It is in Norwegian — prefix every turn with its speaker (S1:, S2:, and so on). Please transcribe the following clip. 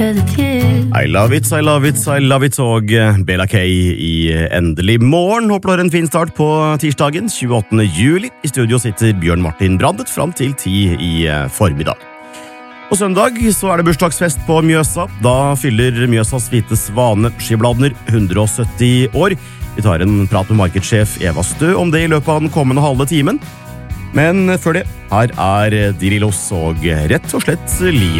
S1: 'cause it's you.
S2: I love it, I love it, I love it. Og Bella K i Endelig morgen. Håper du har en fin start på tirsdagen, 28. juli. I studio sitter Bjørn Martin Brandet fram til 10 i formiddag. På søndag så er det bursdagsfest på Mjøsa. Da fyller Mjøsas hvite svane Skibladner 170 år. Vi tar en prat med markedssjef Eva Stø om det i løpet av den kommende halve timen. Men før det, her er Dirillos og rett og slett liv.